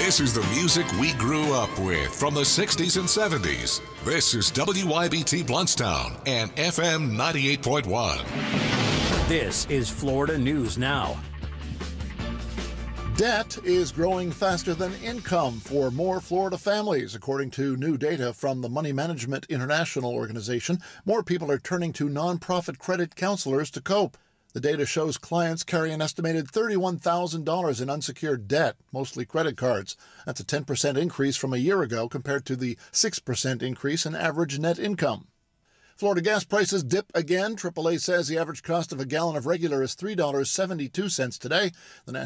This is the music we grew up with from the 60s and 70s. This is WYBT Bluntstown and FM 98.1. This is Florida News Now. Debt is growing faster than income for more Florida families. According to new data from the Money Management International organization, more people are turning to nonprofit credit counselors to cope. The data shows clients carry an estimated $31,000 in unsecured debt, mostly credit cards. That's a 10% increase from a year ago compared to the 6% increase in average net income. Florida gas prices dip again. AAA says the average cost of a gallon of regular is $3.72 today. The National